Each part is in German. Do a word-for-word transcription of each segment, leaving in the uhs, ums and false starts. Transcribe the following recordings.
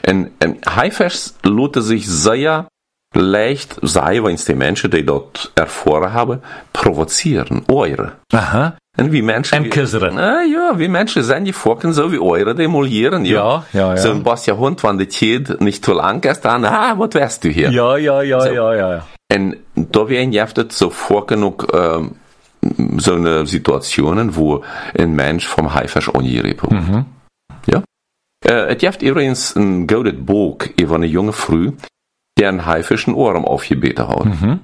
En, en Haifers laten zich sehr leicht, sei, wenn es die Menschen, die dort erfahren haben, provozieren, eure. Aha. En wie Menschen... En kisseren. Ah, ja, wie Menschen sind die Focken so wie eure, die molieren, ja. Ja, ja, ja. So ein Bosja Hund, wenn die Tier nicht zu lang ist, dann, ah, was wärst du hier? Ja, ja, ja, so. ja, ja, ja. En da werden jeftet so vor genug, ähm, so eine Situationen, wo ein Mensch vom Haifisch angegriffen wird. Mhm. Ja? Äh, es gibt übrigens ein goldes Buch über eine junge Frau, der einen Haifischen Ohren aufgebeten hat. Mhm.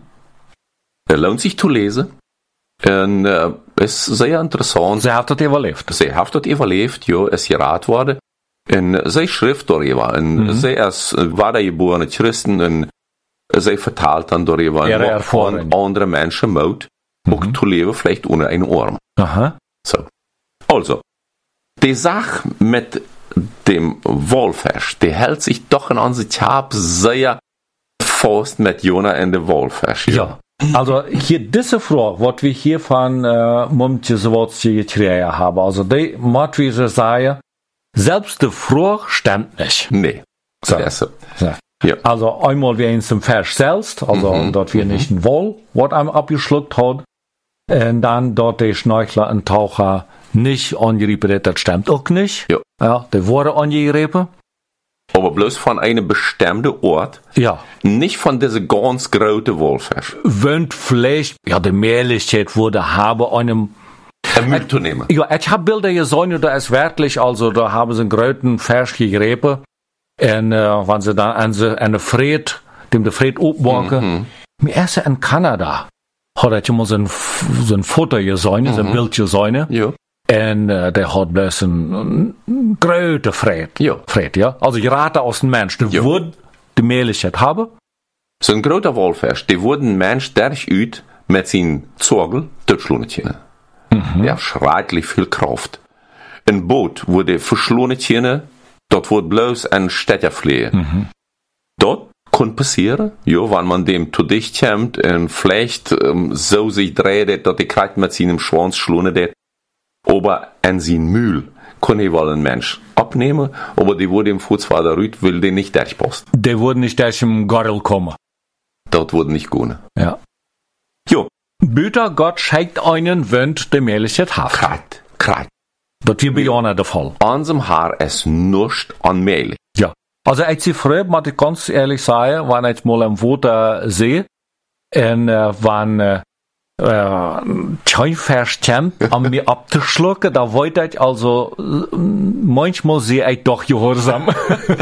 Er lohnt sich zu lesen. Und äh, ist sehr interessant. Sie hat das überlebt. Sie hat das überlebt, ja, ist geraten worden. Und sie schrift darüber. Und Mhm. sie ist wiedergeborene Christen und sie verteilt dann darüber Ihre an Erfahrung. andere Menschen Mut, auch Mhm. zu leben, vielleicht ohne einen Ohren. Aha. So. Also, die Sache mit dem Walfisch, die hält sich doch in unserem Tab sehr fest mit Jona und dem Walfisch. Ja. Also hier diese Frage, was wir hier von äh, Mumtje Zwotje gekriegt haben, also die muss wie sie sagen, selbst die Frage stimmt nicht. Nee. So. Das ist so. So. Ja. Also einmal wie eins zum Fisch selbst, also Mhm. dort wir Mhm. nicht ein Woll, was einem abgeschluckt hat, und dann dort die Schnorchler und Taucher nicht angerieben, das stimmt auch nicht. Ja. Ja, die wurde angerieben. Aber bloß von einem bestimmten Ort, Ja. nicht von diesem ganz großen Walfisch. Wenn vielleicht, ja, die Möglichkeit wurde, habe einem, Ein Müll zu nehmen. ja, ich habe Bilder gesehen, da ist wirklich, also, da haben sie einen großen Fisch gegriffen, und, äh, wenn sie dann an sie, an der Fred, dem der Fred aufmachen, Mhm. mir erst in Kanada, hat er immer so ein, so ein Foto gesehen, so ein Bild gesehen, Ja. und, äh, der hat bloß ein, ein großer Fred. Ja. Fred, ja. Also, gerade aus dem Mensch, der Ja. würde die Möglichkeit haben, So ein großer Walfisch, der wurde ein Mensch durchüt mit seinen Zorgel durchschlungen können. Mhm. Der hat schrecklich viel Kraft. Ein Boot wurde verschlungen können, dort wurde bloß ein Städterflehe. Mhm. Dort kann passieren, ja, wenn man dem zu dicht kommt und vielleicht ähm, so sich dreht, dass die kriegt mit seinem Schwanz schlungen det, aber an sein Mühl kann er wohl ein Mensch abnehmen, aber die wurde im Fußfall der Rüt, will den nicht durchpassen. der würde nicht durch den Gorrel kommen. Dort wurde nicht gehen. Ja. Jo, Büter Gott schenkt einen, wenn die Möglichkeit hat. kreit, kreit. Das wir bejahnen der Fall. Ansem Haar ist nicht anmählich. Ja. Also, als ich früher, muss ich ganz ehrlich sagen, wenn ich mal am Water sehe, und, äh, wenn, äh, äh, Scheinfisch kommt, um mir abzuschlucken, da wollte ich also, äh, manchmal sehe ich doch gehorsam.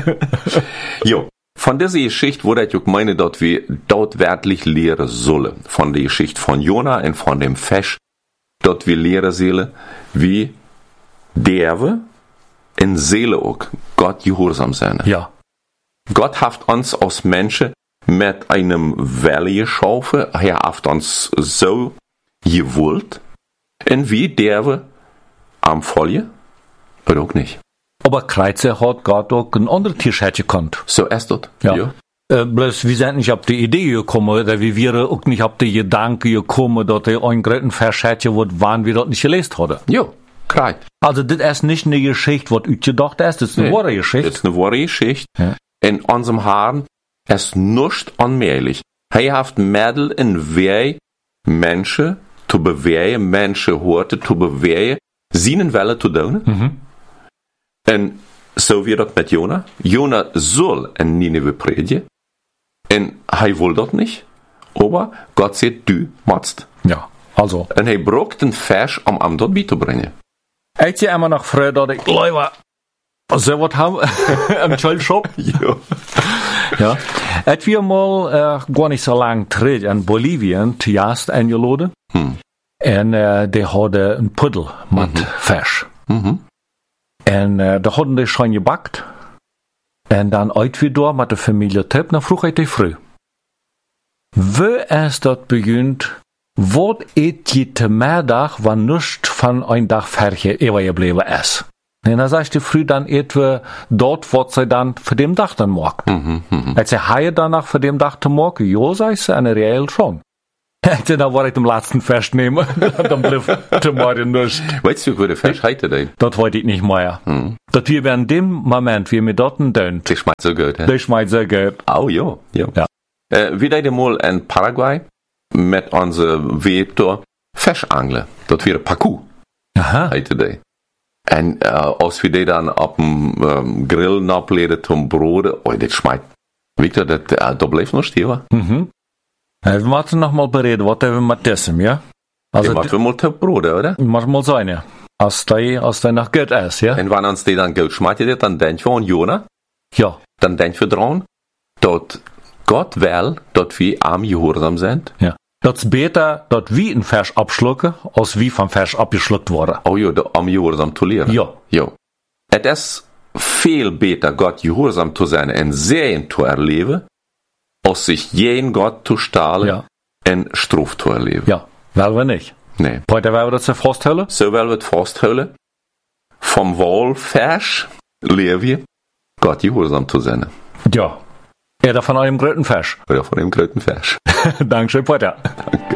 Jo, von dieser Geschichte wurde ich auch meine, dass wir dort wirklich lehren sollen. Von der Geschichte von Jona und von dem Fisch, dort wir lehren sollen, wie derwe in Seele auch Gott gehorsam sein. Ja. Gott hat uns als Menschen mit einem Welle geschaffen, er hat uns so gewollt, und wie derwe am Folge, oder auch nicht. Aber Kreuzer hat Gott auch ein anderes Tierschätze gekannt. So ist das. Ja. Äh, bloß, wir sind nicht auf die Idee gekommen, oder wir wären auch nicht auf die Gedanke gekommen, dass der ein großen Verschätze wird, wann wir das nicht gelesen haben. Ja, kreit. Also, das ist nicht eine Geschichte, was ich gedacht habe, das ist eine Nee, wahre Geschichte. Das ist eine wahre Geschichte. Ja. In unserem Haaren ist nicht unmöglich. Er hat Mittel in Weh, Menschen zu bewegen, Menschen heute zu bewegen, seinen Welle zu tun. Mhm. Und so wird das mit Jona. Jona soll in Nineveh predigen. Und er will das nicht. Aber Gott sagt, du machst. Ja, also. Und er braucht den Fisch, um ihm dort beizubringen. Ich sehe immer noch früher, dass ich, Leute, so was haben, im Zollshop. Ja. Ja. Et wir mal, äh, gar nicht so lang zurück in Bolivien, zu Jast eingeladen. Hm. Und, äh, die hadden een puddel mit mhm. Fisch. Mhm. Und, äh, da hadden die schon gebackt. Und dann uit wir da mit der Familie Tipp, dann vroeg ich die früh. Wie ist das beginnt, wat eet je te middag, wann nicht von ein Tag fertig übergeblieben ist? Und dann sagst du früh dann etwa dort, was sie dann für den Tag dann morgen. Mhm. Mhm. Als sie heie danach für den Tag zu morgen, ja, sagst du, eine reell schon. Da war ich im letzten Fest nehmen. Dann blieb tomorrow nichts. Weißt du, wo der Fisch heute denn? Das wollte ich nicht mehr. Hm. Das wir in dem Moment, wie wir dort tun, Das schmeckt so gut, ja? das schmeckt sehr gut. Oh, ja, ja. Ja. Äh, wir deden mal in Paraguay mit unserem Vetor Fischangeln. Das wäre Pacu, Aha. heute die. Und äh, als wir die dann auf dem ähm, Grill nachleden zum Brot, oh, das schmeckt. Victor, das, äh, da bleibt noch stehen. Mhm. Ja, wir müssen noch mal bereden, was wir mit diesem, ja? Also, Also, das wir mal zum Brot, oder? muss mal sein, ja. Als die, als die noch gut ist, ja? Und wenn uns die dann gut schmeckt, dann denken wir an Jona, Ja. dann denken wir dran, dass Gott will, dass wir am Gehorsam sind. Ja. Das ist besser, dass wir ein Fisch abschlucken, als wie vom Fisch abgeschluckt worden. Oh ja, da, am Gehorsam zu lehren. Ja. Ja. Es ist viel besser, Gott gehorsam zu sein und Sehen zu erleben, als sich jeden Gott zu stahlen Ja. und Struf zu erleben. Ja. Weil wir nicht. Nee. Heute wollen wir das festhüllen? So wollen wir es festhalten. Vom Wahlfisch lehren wir, Gott gehorsam zu sein. Ja. Oder von einem großen Fisch. Oder von dem größten Fisch. Dankeschön, Peter. Danke.